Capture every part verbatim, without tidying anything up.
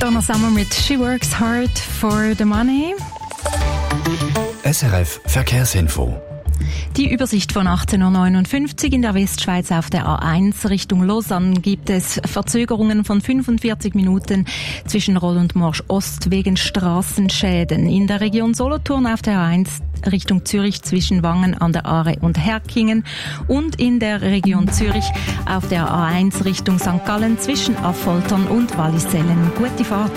Donna Summer mit «She Works Hard for the Money». S R F Verkehrsinfo. Die Übersicht von achtzehn Uhr neunundfünfzig in der Westschweiz auf der A eins Richtung Lausanne gibt es Verzögerungen von fünfundvierzig Minuten zwischen Roll und Morsch Ost wegen Strassenschäden. In der Region Solothurn auf der A eins Richtung Zürich zwischen Wangen an der Aare und Herkingen und in der Region Zürich auf der A eins Richtung Sankt Gallen zwischen Affoltern und Wallisellen. Gute Fahrt!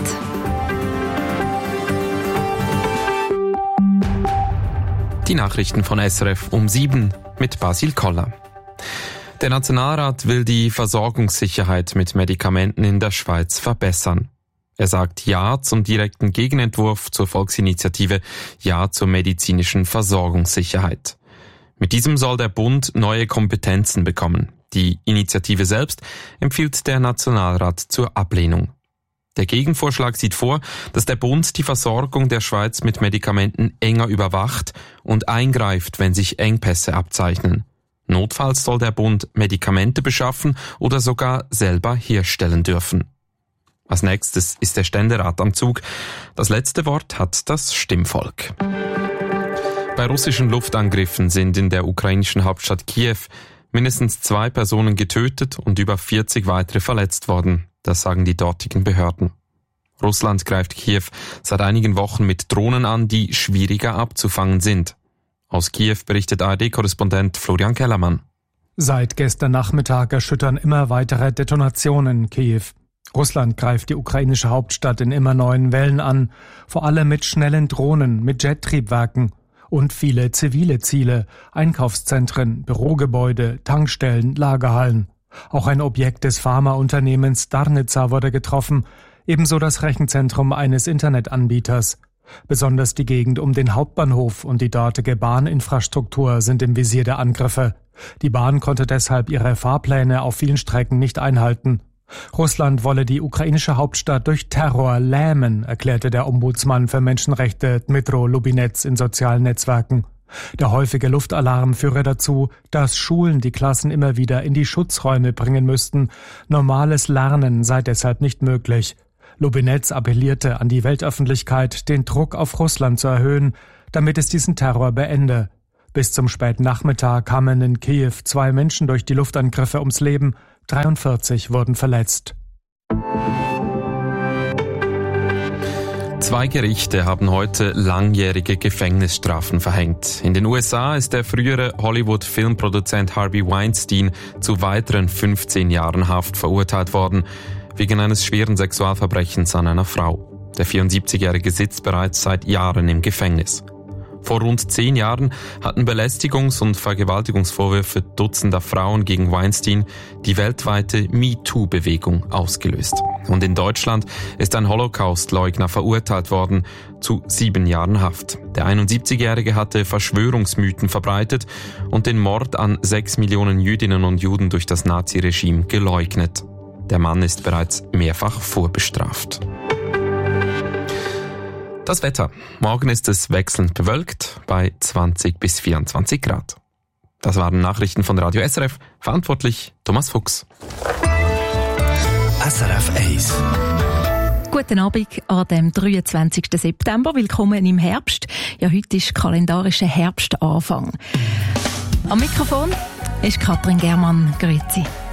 Die Nachrichten von S R F um sieben mit Basil Koller. Der Nationalrat will die Versorgungssicherheit mit Medikamenten in der Schweiz verbessern. Er sagt Ja zum direkten Gegenentwurf zur Volksinitiative Ja zur medizinischen Versorgungssicherheit. Mit diesem soll der Bund neue Kompetenzen bekommen. Die Initiative selbst empfiehlt der Nationalrat zur Ablehnung. Der Gegenvorschlag sieht vor, dass der Bund die Versorgung der Schweiz mit Medikamenten enger überwacht und eingreift, wenn sich Engpässe abzeichnen. Notfalls soll der Bund Medikamente beschaffen oder sogar selber herstellen dürfen. Als nächstes ist der Ständerat am Zug. Das letzte Wort hat das Stimmvolk. Bei russischen Luftangriffen sind in der ukrainischen Hauptstadt Kiew mindestens zwei Personen getötet und über vierzig weitere verletzt worden. Das sagen die dortigen Behörden. Russland greift Kiew seit einigen Wochen mit Drohnen an, die schwieriger abzufangen sind. Aus Kiew berichtet A R D-Korrespondent Florian Kellermann. Seit gestern Nachmittag erschüttern immer weitere Detonationen Kiew. Russland greift die ukrainische Hauptstadt in immer neuen Wellen an, vor allem mit schnellen Drohnen, mit Jettriebwerken und viele zivile Ziele, Einkaufszentren, Bürogebäude, Tankstellen, Lagerhallen. Auch ein Objekt des Pharmaunternehmens Darnica wurde getroffen, ebenso das Rechenzentrum eines Internetanbieters. Besonders die Gegend um den Hauptbahnhof und die dortige Bahninfrastruktur sind im Visier der Angriffe. Die Bahn konnte deshalb ihre Fahrpläne auf vielen Strecken nicht einhalten. Russland wolle die ukrainische Hauptstadt durch Terror lähmen, erklärte der Ombudsmann für Menschenrechte Dmytro Lubinets in sozialen Netzwerken. Der häufige Luftalarm führe dazu, dass Schulen die Klassen immer wieder in die Schutzräume bringen müssten. Normales Lernen sei deshalb nicht möglich. Lubinets appellierte an die Weltöffentlichkeit, den Druck auf Russland zu erhöhen, damit es diesen Terror beende. Bis zum späten Nachmittag kamen in Kiew zwei Menschen durch die Luftangriffe ums Leben, dreiundvierzig wurden verletzt. Zwei Gerichte haben heute langjährige Gefängnisstrafen verhängt. In den U S A ist der frühere Hollywood-Filmproduzent Harvey Weinstein zu weiteren fünfzehn Jahren Haft verurteilt worden, wegen eines schweren Sexualverbrechens an einer Frau. Der vierundsiebzigjährige sitzt bereits seit Jahren im Gefängnis. Vor rund zehn Jahren hatten Belästigungs- und Vergewaltigungsvorwürfe Dutzender Frauen gegen Weinstein die weltweite MeToo-Bewegung ausgelöst. Und in Deutschland ist ein Holocaust-Leugner verurteilt worden zu sieben Jahren Haft. Der einundsiebzigjährige hatte Verschwörungsmythen verbreitet und den Mord an sechs Millionen Jüdinnen und Juden durch das Naziregime geleugnet. Der Mann ist bereits mehrfach vorbestraft. Das Wetter. Morgen ist es wechselnd bewölkt bei zwanzig bis vierundzwanzig Grad. Das waren Nachrichten von Radio S R F. Verantwortlich Thomas Fuchs. S R F eins. Guten Abend an dem dreiundzwanzigsten September. Willkommen im Herbst. Ja, heute ist kalendarischer Herbstanfang. Am Mikrofon ist Katrin Germann. Grüezi.